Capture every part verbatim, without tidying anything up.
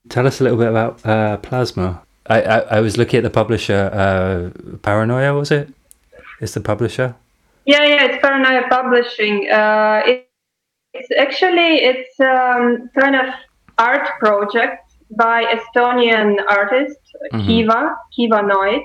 Tell us a little bit about uh, Plasma. I, I, I was looking at the publisher, uh, Paranoia, was it? Is the publisher? Yeah, yeah, it's Paranoia Publishing. Uh, it, it's actually, it's um, kind of art project by Estonian artist, mm-hmm. Kiva, Kiva Noid.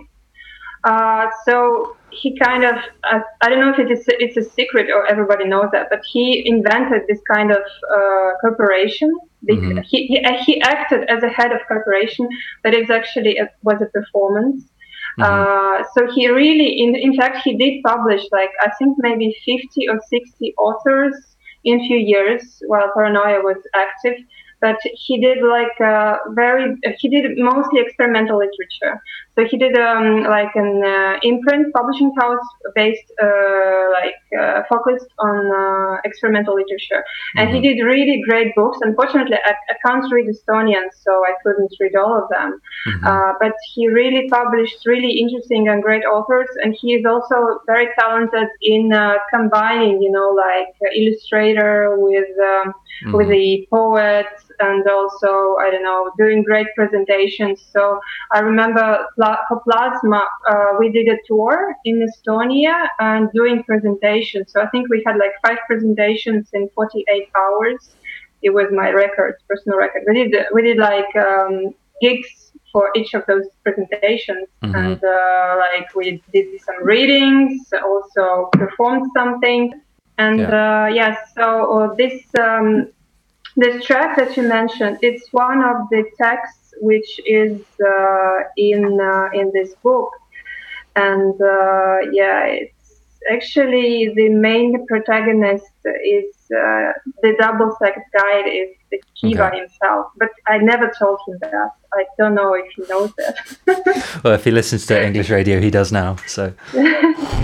Uh, so he kind of, uh, I don't know if it is, it's a secret or everybody knows that, but he invented this kind of uh, corporation. Mm-hmm. He, he he acted as a head of corporation, but it actually a, was a performance. Mm-hmm. Uh, so he really, in in fact, he did publish like I think maybe fifty or sixty authors in a few years while Paranoia was active. But he did like uh, very, he did mostly experimental literature. So he did um, like an uh, imprint publishing house based, uh, like uh, focused on uh, experimental literature. And mm-hmm. he did really great books. Unfortunately, I, I can't read Estonian, so I couldn't read all of them. Mm-hmm. Uh, but he really published really interesting and great authors. And he is also very talented in uh, combining, you know, like uh, illustrator with, um, mm-hmm. with the poet. And also, I don't know, doing great presentations. So I remember for Plasma, uh, we did a tour in Estonia and doing presentations. So I think we had like five presentations in forty-eight hours. It was my record, personal record. We did we did like um, gigs for each of those presentations, mm-hmm. and uh, like we did some readings, also performed something, and yeah, uh, yeah so uh, this. Um, This track that you mentioned, it's one of the texts which is uh, in uh, in this book, and uh, yeah, it's actually the main protagonist is uh, the double-sex guide is the Kiva okay. himself, but I never told him that. I don't know if he knows that. Well, if he listens to English radio, he does now. So.